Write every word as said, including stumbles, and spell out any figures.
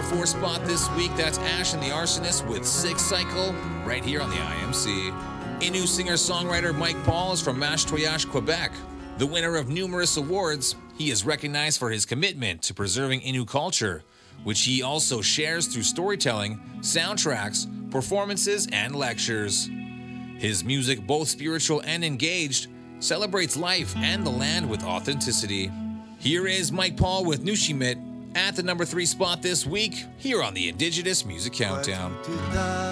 four spot this week, that's Ash and the Arsonist with Six Cycle, right here on the I M C. Innu singer-songwriter Mike Paul is from Mashtoyash, Quebec. The winner of numerous awards, he is recognized for his commitment to preserving Innu culture, which he also shares through storytelling, soundtracks, performances, and lectures. His music, both spiritual and engaged, celebrates life and the land with authenticity. Here is Mike Paul with Nushimit at the number three spot this week, here on the Indigenous Music Countdown.